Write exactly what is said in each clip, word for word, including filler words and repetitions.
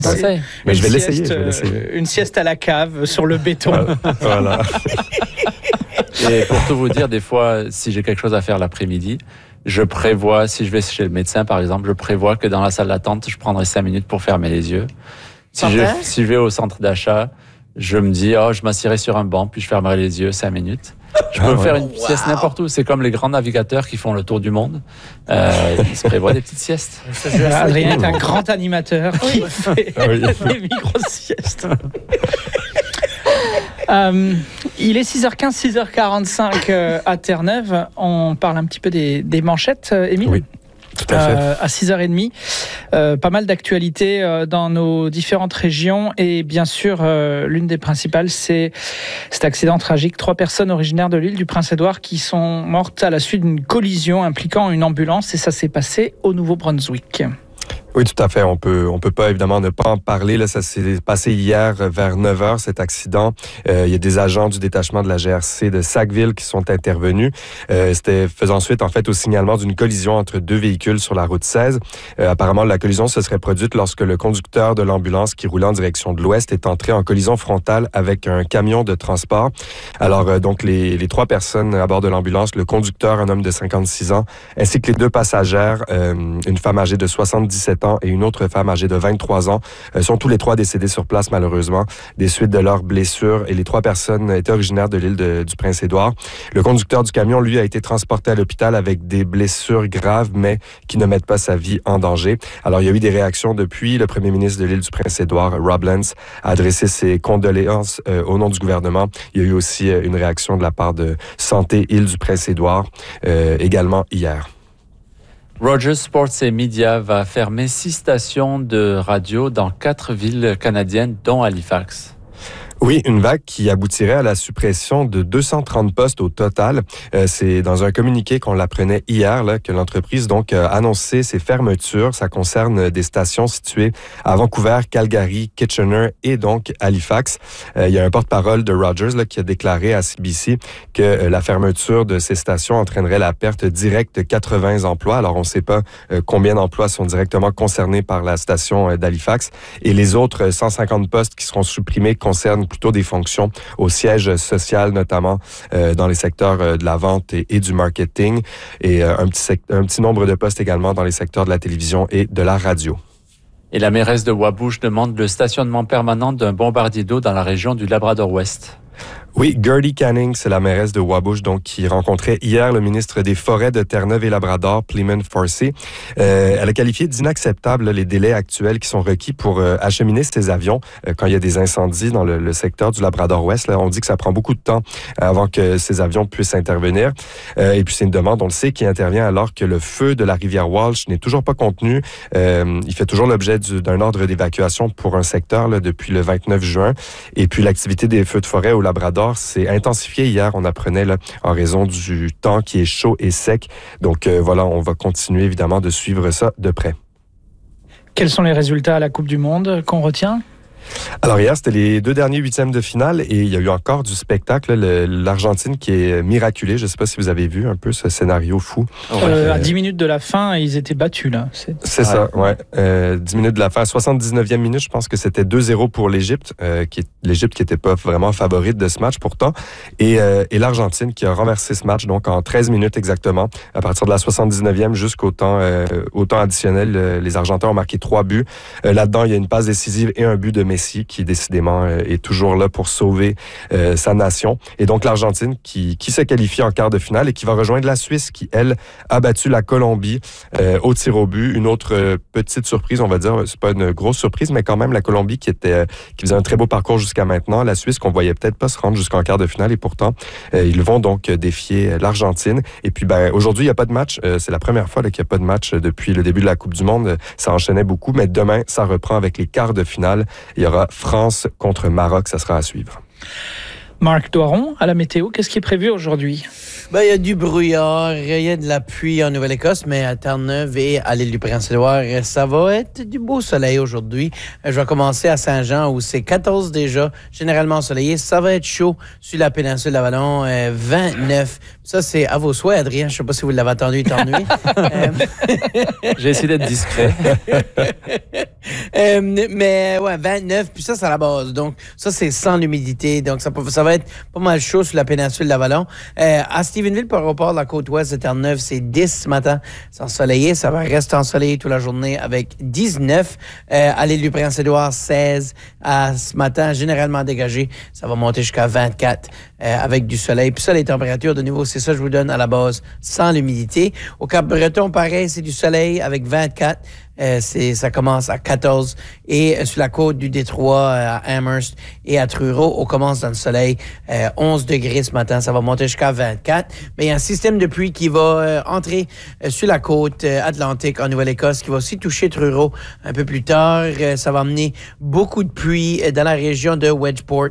C'est Mais je vais, sieste, l'essayer, je vais l'essayer. Une sieste à la cave sur le béton. Voilà. Et pour tout vous dire, des fois, si j'ai quelque chose à faire l'après-midi, je prévois, si je vais chez le médecin par exemple, je prévois que dans la salle d'attente, je prendrai cinq minutes pour fermer les yeux. Si je, si je vais au centre d'achat, je me dis, oh, je m'assierai sur un banc, puis je fermerai les yeux cinq minutes. Je peux ah, me faire ouais. une wow. sieste n'importe où. C'est comme les grands navigateurs qui font le tour du monde. Euh, ils se prévoient des petites siestes. Adrien est un grand animateur qui fait ah, oui. des micro-siestes. Euh, il est six heures quinze, six heures quarante-cinq euh, à Terre-Neuve. On parle un petit peu des, des manchettes, euh, Émile. Oui, tout à fait. Euh, à six heures trente, euh, pas mal d'actualités euh, dans nos différentes régions. Et bien sûr, euh, l'une des principales, c'est cet accident tragique. Trois personnes originaires de l'île du Prince-Édouard qui sont mortes à la suite d'une collision impliquant une ambulance. Et ça s'est passé au Nouveau-Brunswick. Oui, tout à fait. On peut, on peut pas évidemment ne pas en parler. Là, ça s'est passé hier vers neuf heures, cet accident. Euh, il y a des agents du détachement de la G R C de Sackville qui sont intervenus. Euh, c'était faisant suite, en fait, au signalement d'une collision entre deux véhicules sur la route seize. Euh, apparemment, la collision se serait produite lorsque le conducteur de l'ambulance qui roulait en direction de l'ouest est entré en collision frontale avec un camion de transport. Alors, euh, donc, les, les trois personnes à bord de l'ambulance, le conducteur, un homme de cinquante-six ans, ainsi que les deux passagères, euh, une femme âgée de soixante-dix-sept ans et une autre femme âgée de vingt-trois ans, euh, sont tous les trois décédés sur place, malheureusement, des suites de leurs blessures. Et les trois personnes étaient originaires de l'île de, du Prince-Édouard. Le conducteur du camion, lui, a été transporté à l'hôpital avec des blessures graves, mais qui ne mettent pas sa vie en danger. Alors, il y a eu des réactions depuis. Le premier ministre de l'île du Prince-Édouard, Rob Lance, a adressé ses condoléances euh, au nom du gouvernement. Il y a eu aussi euh, une réaction de la part de Santé Île du Prince-Édouard, euh, également hier. Rogers Sports et Media va fermer six stations de radio dans quatre villes canadiennes, dont Halifax. Oui, une vague qui aboutirait à la suppression de deux cent trente postes au total. Euh, c'est dans un communiqué qu'on l'apprenait hier là, que l'entreprise donc a annoncé ses fermetures. Ça concerne des stations situées à Vancouver, Calgary, Kitchener et donc Halifax. Euh, il y a un porte-parole de Rogers là, qui a déclaré à C B C que euh, la fermeture de ces stations entraînerait la perte directe de quatre-vingts emplois. Alors, on ne sait pas euh, combien d'emplois sont directement concernés par la station euh, d'Halifax. Et les autres cent cinquante postes qui seront supprimés concernent plutôt des fonctions au siège social, notamment euh, dans les secteurs euh, de la vente et, et du marketing, et euh, un, petit sect- un petit nombre de postes également dans les secteurs de la télévision et de la radio. Et la mairesse de Wabush demande le stationnement permanent d'un bombardier d'eau dans la région du Labrador-Ouest. Oui, Gertie Canning, c'est la mairesse de Wabush, donc qui rencontrait hier le ministre des Forêts de Terre-Neuve et Labrador, Pleeman Forsey. Euh, elle a qualifié d'inacceptables les délais actuels qui sont requis pour euh, acheminer ces avions euh, quand il y a des incendies dans le, le secteur du Labrador-Ouest. Là, on dit que ça prend beaucoup de temps avant que ces avions puissent intervenir. Euh, et puis, c'est une demande, on le sait, qui intervient alors que le feu de la rivière Walsh n'est toujours pas contenu. Euh, il fait toujours l'objet du, d'un ordre d'évacuation pour un secteur là, depuis le vingt-neuf juin. Et puis, l'activité des feux de forêt au Labrador s'est intensifié hier, on apprenait, là, en raison du temps qui est chaud et sec. Donc euh, voilà, on va continuer évidemment de suivre ça de près. Quels sont les résultats à la Coupe du Monde qu'on retient ? Alors hier, c'était les deux derniers huitièmes de finale et il y a eu encore du spectacle. Le, L'Argentine qui est miraculée. Je ne sais pas si vous avez vu un peu ce scénario fou. Euh, euh, à dix minutes de la fin, ils étaient battus là. C'est, C'est ça, ouais. Euh, dix minutes de la fin. soixante-dix-neuvième minute, je pense que c'était deux zéro pour l'Égypte. Euh, qui, L'Égypte qui n'était pas vraiment favorite de ce match pourtant. Et, euh, et l'Argentine qui a renversé ce match donc en treize minutes exactement. À partir de la soixante-dix-neuvième jusqu'au temps, euh, au temps additionnel, euh, les Argentins ont marqué trois buts. Euh, là-dedans, il y a une passe décisive et un but de Messi qui décidément euh, est toujours là pour sauver euh, sa nation. Et donc l'Argentine qui, qui se qualifie en quart de finale et qui va rejoindre la Suisse qui, elle, a battu la Colombie euh, au tir au but. Une autre euh, petite surprise, on va dire, c'est pas une grosse surprise, mais quand même la Colombie qui était euh, qui faisait un très beau parcours jusqu'à maintenant. La Suisse qu'on voyait peut-être pas se rendre jusqu'en quart de finale et pourtant, euh, ils vont donc défier l'Argentine. Et puis ben aujourd'hui, il n'y a pas de match. Euh, c'est la première fois là, qu'il n'y a pas de match depuis le début de la Coupe du Monde. Ça enchaînait beaucoup, mais demain, ça reprend avec les quarts de finale. Il y aura France contre Maroc, ça sera à suivre. Marc Doiron, à la météo, qu'est-ce qui est prévu aujourd'hui? Ben, il y a du brouillard, il y a de la pluie en Nouvelle-Écosse, mais à Terre-Neuve et à l'île du Prince-Édouard, ça va être du beau soleil aujourd'hui. Je vais commencer à Saint-Jean où c'est quatorze déjà, généralement ensoleillé. Ça va être chaud sur la péninsule d'Avalon, euh, vingt-neuf. Ça, c'est à vos souhaits, Adrien. Je ne sais pas si vous l'avez entendu éternuer. euh... J'ai essayé d'être discret. Euh, mais ouais, vingt-neuf, puis ça, c'est à la base. Donc, ça, c'est sans l'humidité. Donc, ça, peut, ça va être pas mal chaud sur la péninsule d'Avalon. Euh, à Stephenville, par rapport à la côte ouest de Terre-Neuve, c'est dix ce matin. C'est ensoleillé. Ça va rester ensoleillé toute la journée avec dix-neuf. Euh, à l'île du Prince-Édouard, seize. À ce matin, généralement dégagé. Ça va monter jusqu'à vingt-quatre euh, avec du soleil. Puis ça, les températures, de nouveau, c'est ça que je vous donne à la base, sans l'humidité. Au Cap-Breton, pareil, c'est du soleil avec vingt-quatre. Euh, c'est, ça commence à quatorze. Et euh, sur la côte du Détroit, euh, à Amherst et à Truro, on commence dans le soleil. Euh, onze degrés ce matin, ça va monter jusqu'à vingt-quatre. Mais il y a un système de pluie qui va euh, entrer euh, sur la côte euh, atlantique en Nouvelle-Écosse, qui va aussi toucher Truro un peu plus tard. Euh, ça va amener beaucoup de pluie euh, dans la région de Wedgeport,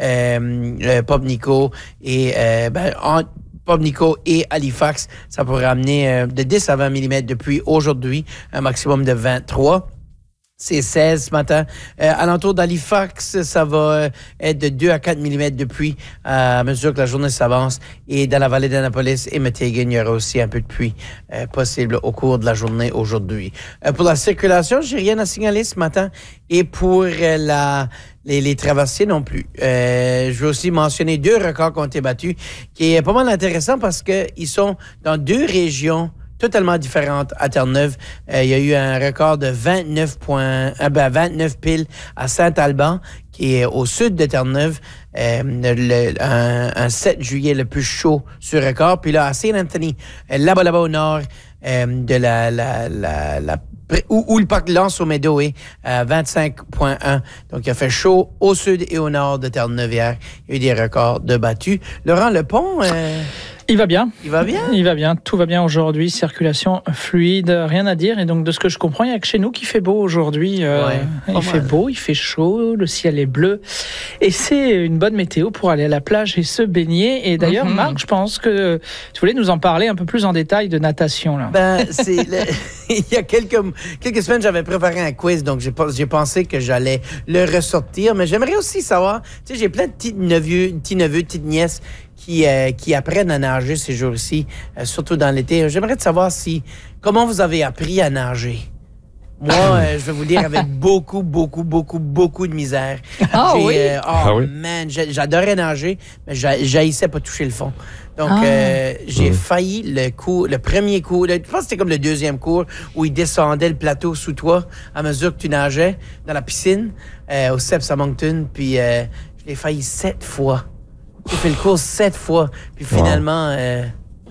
euh, euh, Pubnico et euh, ben, en, Pubnico et Halifax. Ça pourrait amener euh, de dix à vingt millimètres de pluie aujourd'hui, un maximum de vingt-trois. C'est seize ce matin. Euh, alentour d'Halifax, ça va euh, être de deux à quatre millimètres de pluie à mesure que la journée s'avance. Et dans la vallée d'Annapolis et Metighan, il y aura aussi un peu de pluie euh, possible au cours de la journée aujourd'hui. Euh, pour la circulation, j'ai rien à signaler ce matin. Et pour euh, la... Les, les traversiers non plus. Euh, je veux aussi mentionner deux records qui ont été battus, qui est pas mal intéressant parce que ils sont dans deux régions totalement différentes à Terre-Neuve. Euh, il y a eu un record de vingt-neuf points, euh, ben vingt-neuf piles à Saint-Alban, qui est au sud de Terre-Neuve. Euh, le, un, un sept juillet le plus chaud sur record. Puis là, à Saint-Anthony, euh, là-bas, là-bas au nord euh, de la, la, la, la Où, où le parc Lance au Meadow est à vingt-cinq virgule un. Donc, il a fait chaud au sud et au nord de Terre-Neuve hier. Il y a eu des records de battus. Laurent Lepont... Euh... Il va bien. Il va bien. Il va bien. Tout va bien aujourd'hui. Circulation fluide. Rien à dire. Et donc, de ce que je comprends, il n'y a que chez nous qu'il fait beau aujourd'hui. Euh, ouais, il fait mal. beau, il fait chaud, le ciel est bleu. Et c'est une bonne météo pour aller à la plage et se baigner. Et d'ailleurs, mm-hmm. Marc, je pense que tu voulais nous en parler un peu plus en détail de natation. Là. Ben, c'est le... il y a quelques, quelques semaines, j'avais préparé un quiz. Donc, j'ai, j'ai pensé que j'allais le ressortir. Mais j'aimerais aussi savoir, tu sais, j'ai plein de petits neveux, petits neveux, petites nièces qui, euh, qui apprennent à nager ces jours-ci, euh, surtout dans l'été. J'aimerais te savoir si comment vous avez appris à nager. Moi, euh, je vais vous dire, avec beaucoup, beaucoup, beaucoup, beaucoup de misère. Ah J'ai, oui? Euh, oh, Ah oui? man, j'adorais nager, mais j'haïssais pas toucher le fond. Donc, Ah. euh, j'ai Mmh. failli le cours, le premier cours, le, je pense que c'était comme le deuxième cours, où il descendait le plateau sous toi à mesure que tu nageais dans la piscine, euh, au Seps à Moncton, puis euh, je l'ai failli sept fois. J'ai fait le cours sept fois, puis finalement... Euh,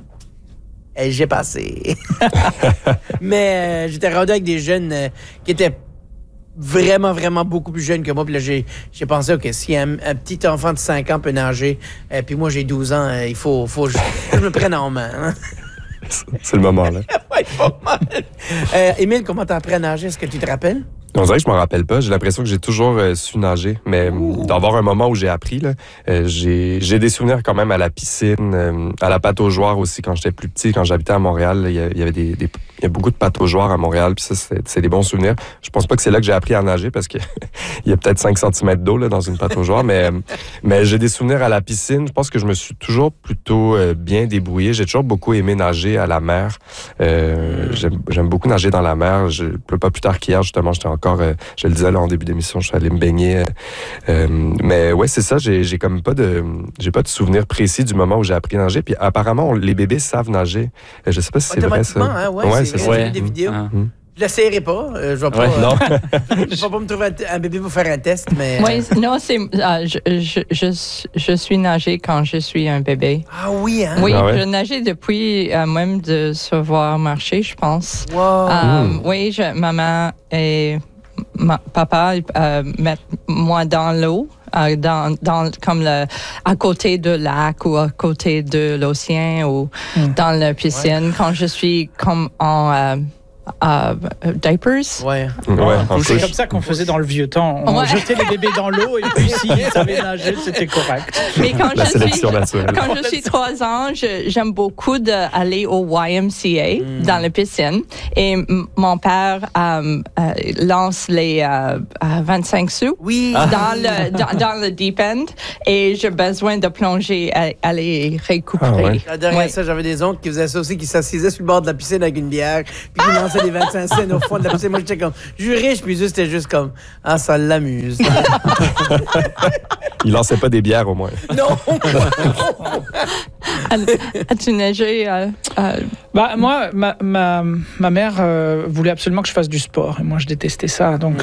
Et j'ai passé. Mais euh, j'étais rendu avec des jeunes euh, qui étaient vraiment, vraiment beaucoup plus jeunes que moi. Puis là, j'ai, j'ai pensé, OK, si un, un petit enfant de cinq ans peut nager, euh, puis moi, j'ai douze ans, euh, il faut, faut que je, je me prenne en main. Hein? C'est le moment, là. Ouais, pas mal. Euh, Émile, comment t'as appris à nager? Est-ce que tu te rappelles? On dirait que je m'en rappelle pas. J'ai l'impression que j'ai toujours euh, su nager, mais Ouh. d'avoir un moment où j'ai appris, là, euh, j'ai, j'ai des souvenirs quand même à la piscine, euh, à la pataugeoire aussi quand j'étais plus petit, quand j'habitais à Montréal. Il y, y avait des, des, il y a beaucoup de pataugeoires à Montréal, puis ça, c'est, c'est des bons souvenirs. Je pense pas que c'est là que j'ai appris à nager parce que il y a peut-être cinq centimètres d'eau là dans une pataugeoire, mais mais j'ai des souvenirs à la piscine. Je pense que je me suis toujours plutôt euh, bien débrouillé. J'ai toujours beaucoup aimé nager à la mer. Euh, mm. j'aime, j'aime beaucoup nager dans la mer. Je, pas plus tard qu'hier, justement, j'étais encore, euh, je le disais là en début d'émission, je suis allé me baigner. Euh, mais ouais, c'est ça. J'ai, j'ai comme pas de, j'ai pas de souvenir précis du moment où j'ai appris à nager. Puis apparemment, on, les bébés savent nager. Je sais pas si c'est vrai ça. Hein, ouais, ouais, c'est c'est vrai, ça. j'ai vu des vidéos. Ah. Mm. Je l'essayerai pas. Euh, je vais pas, Ouais. euh, Non. je vais pas me trouver un, un bébé pour faire un test, mais... Oui, euh, non, c'est, euh, je, je, je, je suis nagée quand je suis un bébé. Ah oui, hein? Oui, Ah ouais? je nageais depuis euh, même de savoir marcher, je pense. Wow. Euh, Mm. Oui, je, maman et ma, papa euh, mettent moi dans l'eau. Euh, dans, dans, comme le, à côté de lac ou à côté de l'océan ou Mm. dans la piscine Ouais. quand je suis comme en euh, euh, diapers. Ouais. Ouais, en C'est couche. comme ça qu'on faisait dans le vieux temps. On Ouais. jetait les bébés dans l'eau et puis s'ils savaient nager, c'était correct. Mais quand La je suis sélection naturelle. quand je suis trois ans, je, j'aime beaucoup d'aller au Y M C A Mm. dans la piscine et m- mon père euh, euh, lance les euh, euh, vingt-cinq sous. Oui. Dans le, dans, dans le deep end et j'ai besoin de plonger, à, aller récupérer. Ah ouais. J'adorais Ouais. ça. J'avais des oncles qui faisaient ça aussi, qui s'assisaient sur le bord de la piscine avec une bière, puis qui lançaient des vingt-cinq cents au fond de la piscine. Moi, j'étais comme, je suis riche, puis eux, c'était juste comme, ah, ça l'amuse. Il lançait pas des bières, au moins. Non! As-tu neigé? Euh, euh... Bah, moi, ma, ma, ma mère euh, voulait absolument que je fasse du sport. Et moi, je détestais ça. Donc,